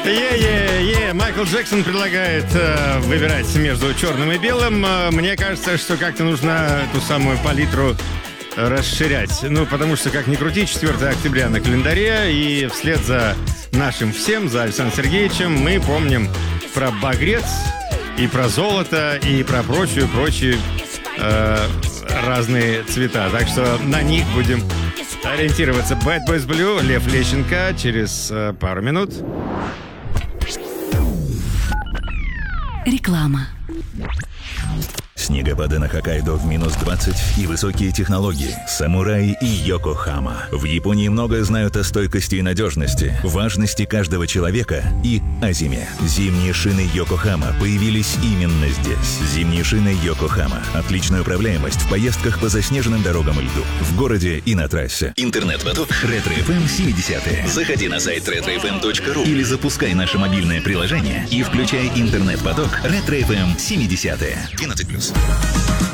Майкл Джексон предлагает выбирать между черным и белым. Мне кажется, что как-то нужно эту самую палитру расширять. Ну, потому что, как ни крути, 4 октября на календаре, и вслед за нашим всем, за Александром Сергеевичем, мы помним про багрец, и про золото, и про прочие разные цвета. Так что на них будем ориентироваться. Bad Boys Blue, Лев Лещенко через пару минут. Реклама. Снегопады на Хоккайдо в минус 20 и высокие технологии. Самураи и Йокохама. В Японии много знают о стойкости и надежности, важности каждого человека и о зиме. Зимние шины Йокохама появились именно здесь. Зимние шины Йокохама. Отличная управляемость в поездках по заснеженным дорогам и льду. В городе и на трассе. Интернет-поток Ретро FM 70. Заходи на сайт retrofm.ru или запускай наше мобильное приложение и включай интернет-поток Ретро FM 70. 12+.